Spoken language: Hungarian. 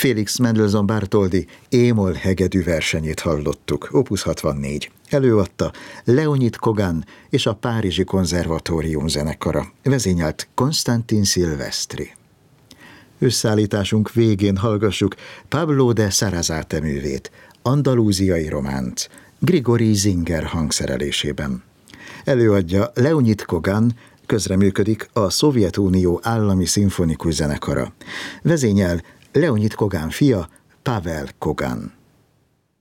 Félix Mendelssohn Bartholdy émol hegedű versenyét hallottuk, Opus 64. Előadta Leonid Kogan és a Párizsi Konzervatórium zenekara. Vezényelt Konstantin Szilvesztri. Összeállításunk végén hallgassuk Pablo de Sarasate művét, Andalúziai románc, Grigori Zinger hangszerelésében. Előadja Leonid Kogan, közreműködik a Szovjetunió állami szimfonikus zenekara. Vezényel Leonid Kogan fia, Pavel Kogan.